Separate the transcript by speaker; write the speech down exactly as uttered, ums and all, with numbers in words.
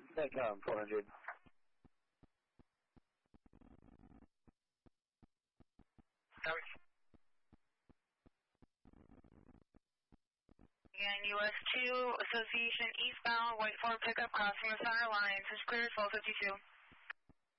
Speaker 1: Netcom four hundred.
Speaker 2: Sorry. Again, U S two, Association eastbound, wait for pickup crossing the center line. Is clear, twelve fifty-two.